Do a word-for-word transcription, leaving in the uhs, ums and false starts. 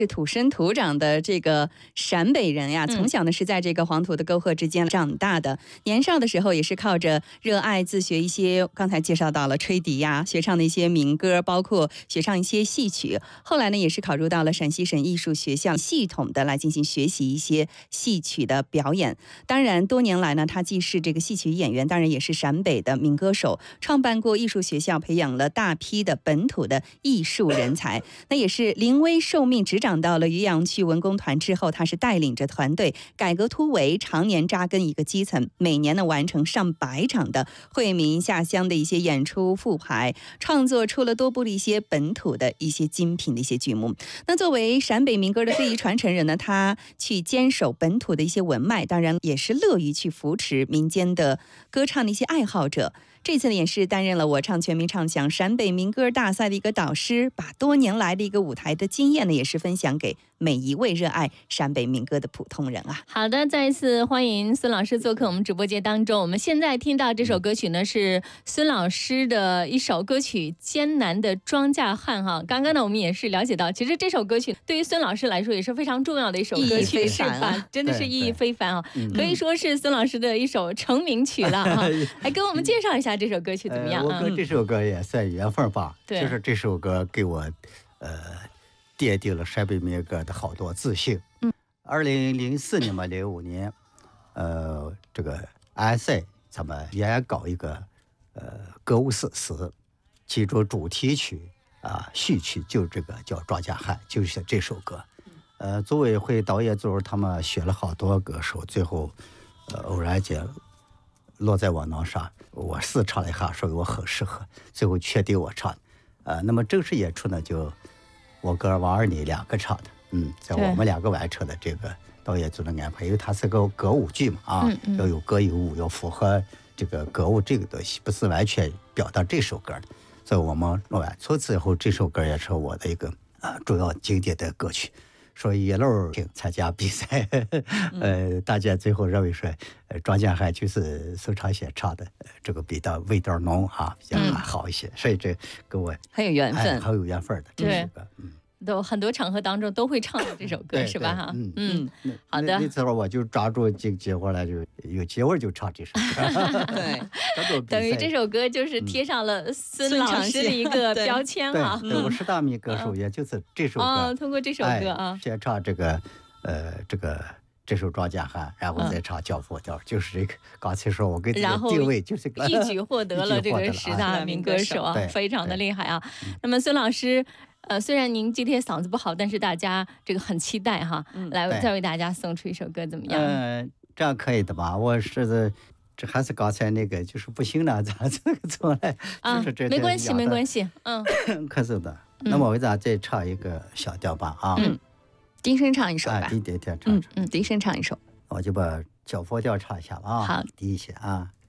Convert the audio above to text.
是土生土长的这个陕北人呀， 嗯从小呢是在这个黄土的沟壑之间长大的。年少的时候也是靠着热爱自学一些，刚才介绍到了吹笛呀，学唱的一些民歌，包括学唱一些戏曲。后来呢，也是考入到了陕西省艺术学校，系统的来进行学习一些戏曲的表演。当然，多年来呢，他既是这个戏曲演员，当然也是陕北的民歌手，创办过艺术学校，培养了大批的本土的艺术人才。那也是临危受命，执掌到了渔阳区文工团之后，他是带领着团队改革突围，常年扎根一个基层，每年呢完成上百场的惠民下乡的一些演出复排，创作出了多部的一些本土的一些精品的一些剧目。那作为陕北民歌的非遗传承人呢，他去坚守本土的一些文脉，当然也是乐于去扶持民间的歌唱的一些爱好者。这次呢，也是担任了我唱全民唱响陕北民歌大赛的一个导师，把多年来的一个舞台的经验呢，也是分享给每一位热爱陕北民歌的普通人啊。 好的，再一次欢迎孙老师做客我们直播间当中。我们现在听到这首歌曲呢，是孙老师的一首歌曲《艰难的庄稼汉》哈。刚刚呢，我们也是了解到，其实这首歌曲对于孙老师来说也是非常重要的一首歌曲，是吧？真的是意义非凡啊，可以说是孙老师的一首成名曲了哈。来给我们介绍一下这首歌曲怎么样？ 呃、我跟这首歌也算缘分吧， 对， 就是这首歌给我呃奠定了陕北民歌的好多自信。嗯，二零零四年嘛，零五年，呃，这个安塞咱们也搞一个呃歌舞史诗，其中主题曲啊、序曲就这个叫《庄稼汉》，就是这首歌。呃，组委会导演组他们选了好多歌手，最后呃偶然间落在我脑上，我试唱了一下，说我很适合，最后确定我唱。呃，那么正式演出呢，就我跟王二妮两个唱的，嗯，在我们两个完成的这个导演组的安排，因为它是个歌舞剧嘛，啊，嗯嗯要有歌有舞，要符合这个歌舞这个东西，不是完全表达这首歌的。所以我们弄完，从此以后这首歌也是我的一个啊、呃、重要经典的歌曲。说一路参加比赛，呃，大家最后认为说，呃，庄稼汉就是孙长贤唱的，呃，这个比较味道浓啊，比较好一些，嗯、所以这跟我很有缘分， 哎、很有缘分的这首歌，嗯。 都很多场合当中都会唱这首歌是吧？哈，嗯嗯，好的。 那次我就抓住这个机会了，就有机会就唱这首歌。 对，等于这首歌就是贴上了孙老师的一个标签啊。 对，对我十大名歌手也就是这首歌。 哦，通过这首歌啊， 先唱这个，呃，这个这首《庄稼汉》，然后再唱《教佛调》，就是这个。刚才说我给自己定位就是一举获得了这个十大名歌手啊，非常的厉害啊。那么孙老师。呃，虽然您今天嗓子不好，但是大家这个很期待哈，嗯、来再为大家送出一首歌，怎么样？ 嗯、呃，这样可以的吧？我是这还是刚才那个，就是不行了，咱这个从来就是这、 啊、没关系，没关系，嗯， 可是的。那么我给大家再唱一个小调吧啊， 嗯，低声唱一首吧， 啊、低低调唱唱， 嗯嗯，低声唱一首， 我就把小佛调唱一下吧啊， 好， 低一些啊。